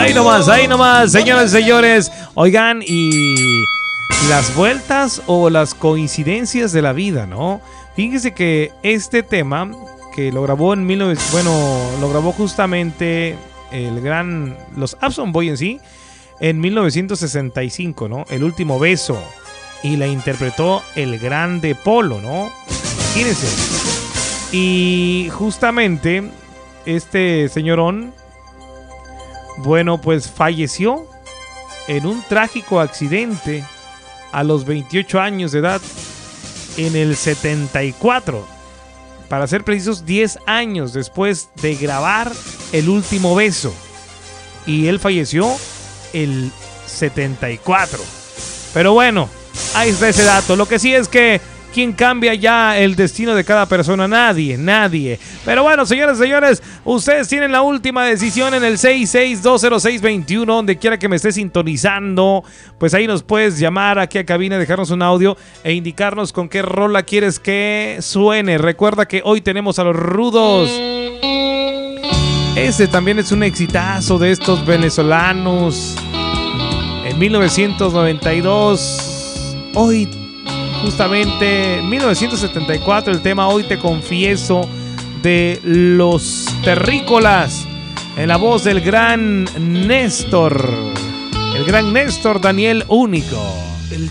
Ahí nomás, señoras y señores. Oigan, y las vueltas o las coincidencias de la vida, ¿no? Fíjense que este tema que lo grabó en lo grabó justamente los Upson Boys en sí, en 1965, ¿no? El último beso. Y la interpretó el grande Polo, ¿no? Imagínense. Y justamente este señorón, bueno, pues falleció en un trágico accidente a los 28 años de edad en el 74. Para ser precisos, 10 años después de grabar El último beso. Y él falleció el 74. Pero bueno, ahí está ese dato. Lo que sí es que ¿quién cambia ya el destino de cada persona? Nadie. Pero bueno, señoras y señores, ustedes tienen la última decisión en el 6620621, donde quiera que me esté sintonizando. Pues ahí nos puedes llamar aquí a cabina, dejarnos un audio e indicarnos con qué rola quieres que suene. Recuerda que hoy tenemos a Los Rudos. Este también es un exitazo de estos venezolanos. En 1992, hoy justamente 1974, el tema Hoy te confieso, de Los Terrícolas, en la voz del gran Néstor, el gran Néstor Daniel Único.